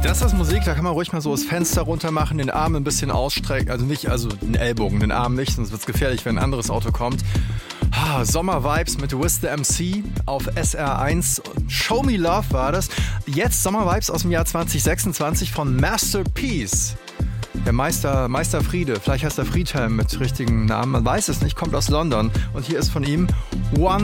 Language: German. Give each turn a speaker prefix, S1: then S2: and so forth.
S1: Das ist Musik, da kann man ruhig mal so das Fenster runter machen, den Arm ein bisschen ausstrecken, also den Ellbogen, den Arm nicht, sonst wird es gefährlich, wenn ein anderes Auto kommt. Sommer-Vibes mit Wiz the MC auf SR1. Show Me Love war das. Jetzt Sommer-Vibes aus dem Jahr 2026 von Masterpiece. Der Meister Friede, vielleicht heißt er Friedhelm mit richtigen Namen, man weiß es nicht, kommt aus London. Und hier ist von ihm One